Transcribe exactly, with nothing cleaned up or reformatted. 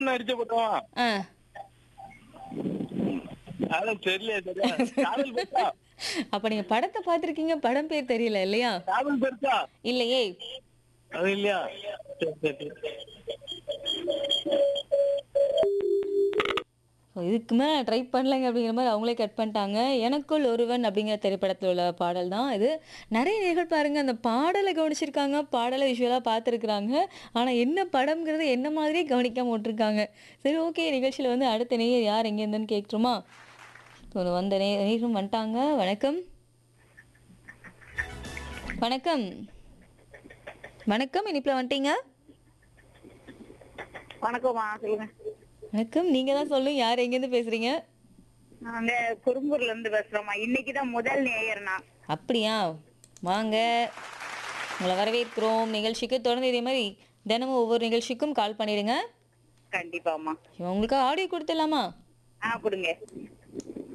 படத்துல நடிச்ச படம். ஆ. அதான் தெரியல சரியா. காதல் பெருசா? அப்ப நீங்க படத்த பார்த்திருக்கீங்க. படம் பேர் தெரியல இல்லையா? காதல் பெருசா? இல்லையே! அது இல்லையா? சரி, சரி. ஸோ இதுக்கு மேல நான் ட்ரை பண்ணலங்க அப்படிங்கிற மாரி அவங்களே கட் பண்ணிட்டாங்க. எனக்குள் ஒருவன் அப்படிங்கிற திரைப்படத்துல உள்ள பாடல் தான் இது. நெறைய நேயர்கள் பாருங்க அந்த பாடல கவனிச்சிருக்காங்க. பாடல விஷுவலா பார்த்துருக்குறாங்க. ஆனா என்ன படம்ங்கிறது என்ன மாதிரியே கவனிக்காம விட்டுருக்காங்க. சரி ஓகே நிகழ்ச்சியில வந்து அடுத்த நேயர் யார் எங்கேருந்துன்னு கேட்கட்டுமா? ஸோ வந்த நே நேயரும் வந்துட்டாங்க. வணக்கம். வணக்கம். வணக்கம். இனிப்புல வந்துட்டீங்க. வணக்கம்மா சொல்லுங்க. வணக்கம். நீங்க தான் சொல்லணும் யார் எங்கேருந்து பேசுறீங்க? நாங்க குறும்பூர்ல இருந்து பேசுறோம்மா. இன்னைக்குதான் முதல் நேயர் நான். அப்படியா? வாங்க. உங்கள வரவேற்கிறோம் நிகழ்ச்சிக்கு. தொடர்ந்து இதே மாரி தினமும் ஒவ்வொரு நிகழ்ச்சிக்கும் கால் பண்ணிடுங்க. கண்டிப்பாம்மா. உங்களுக்கு ஆடியோ குடுத்துடலாமா? ஆ கொடுங்க.